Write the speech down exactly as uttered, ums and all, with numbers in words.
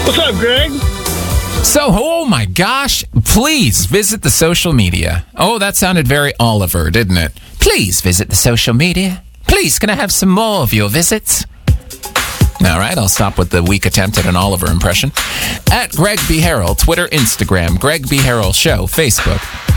What's up, Greg? So, oh my gosh, please visit the social media. Oh, that sounded very Oliver, didn't it? Please visit the social media. Please, can I have some more of your visits? All right, I'll stop with the weak attempt at an Oliver impression. At Greg B. Harrell, Twitter, Instagram, Greg B. Harrell Show, Facebook.